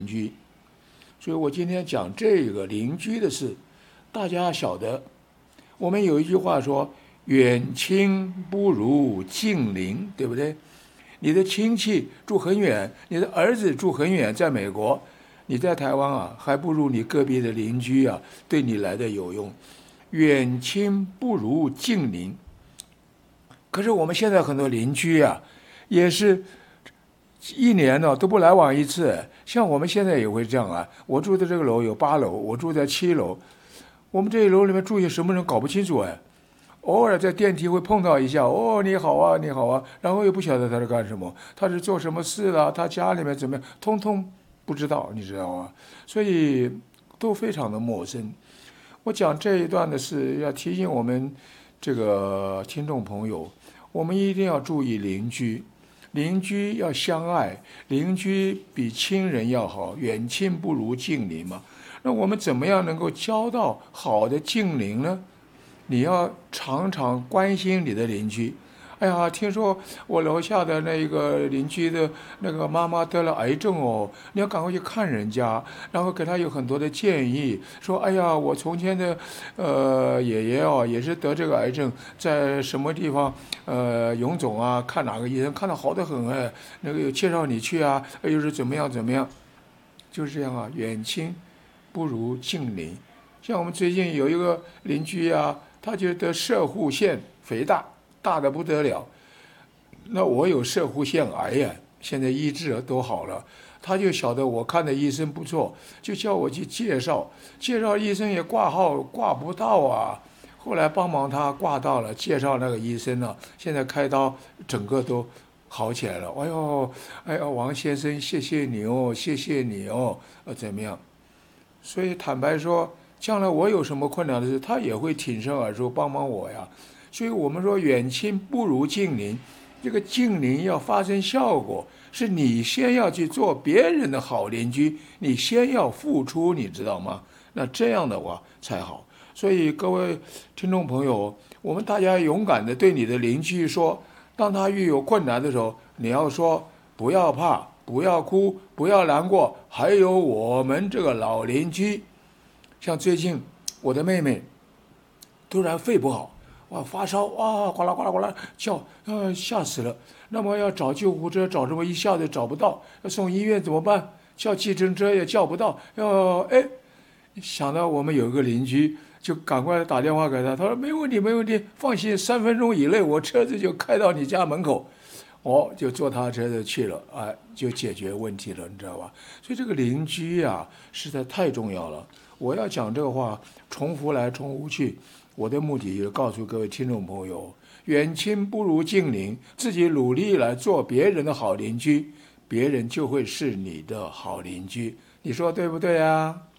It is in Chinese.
居。所以我今天讲这个邻居的事，大家晓得，我们有一句话说，远亲不如近邻，对不对？你的亲戚住很远，你的儿子住很远，在美国，你在台湾啊，还不如你隔壁的邻居啊，对你来的有用。远亲不如近邻。可是我们现在很多邻居啊，也是一年呢都不来往一次。像我们现在也会这样啊，我住的这个楼有8楼，我住在7楼，我们这一楼里面住些什么人搞不清楚哎。偶尔在电梯会碰到一下，哦，你好啊，你好啊，然后又不晓得他是干什么，他是做什么事了，他家里面怎么样，通通不知道，你知道吗？所以都非常的陌生。我讲这一段的是要提醒我们这个听众朋友，我们一定要注意邻居，邻居要相爱，邻居比亲人要好，远亲不如近邻嘛。那我们怎么样能够交到好的近邻呢？你要常常关心你的邻居。哎呀，听说我楼下的那个邻居的那个妈妈得了癌症哦，你要赶快去看人家，然后给他有很多的建议，说，哎呀，我从前的爷爷哦也是得这个癌症，在什么地方荣总啊看哪个医生看得好得很哎，那个有介绍你去啊，又是怎么样怎么样，就是这样啊，远亲不如近邻。像我们最近有一个邻居啊，他就得摄护腺肥大，大的不得了。那我有摄护腺癌呀，现在医治都好了。他就晓得我看的医生不错，就叫我去介绍，介绍医生也挂号挂不到啊。后来帮忙他挂到了，介绍那个医生呢，现在开刀整个都好起来了。哎呦，哎呦，王先生，谢谢你哦，谢谢你哦，怎么样？所以坦白说，将来我有什么困难的事，他也会挺身而出帮帮我呀。所以我们说远亲不如近邻，这个近邻要发生效果，是你先要去做别人的好邻居，你先要付出，你知道吗？那这样的话才好。所以各位听众朋友，我们大家勇敢的对你的邻居说，当他遇有困难的时候，你要说不要怕，不要哭，不要难过，还有我们这个老邻居。像最近我的妹妹突然肺不好，哇，发烧，哇，呱啦呱啦呱啦叫，吓死了。那么要找救护车，找这么一下子找不到，要送医院怎么办？叫计程车也叫不到，想到我们有一个邻居，就赶快打电话给他，他说没问题，没问题，放心，3分钟以内我车子就开到你家门口。就坐他车子去了，就解决问题了，你知道吧？所以这个邻居啊，实在太重要了。我要讲这个话，重复来重复去，我的目的就是告诉各位听众朋友，远亲不如近邻，自己努力来做别人的好邻居，别人就会是你的好邻居。你说对不对啊？